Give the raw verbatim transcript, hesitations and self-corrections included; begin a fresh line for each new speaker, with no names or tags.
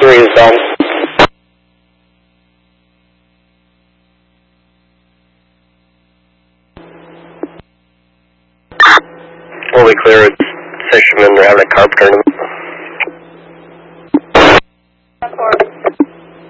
three is done. Fully clear. Fishermen are having a carpenter in the